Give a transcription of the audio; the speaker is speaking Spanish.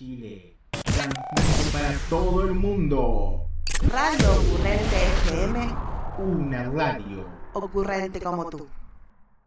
Chile. Transmite para todo el mundo. Radio Ocurrente FM. Una radio Ocurrente como tú.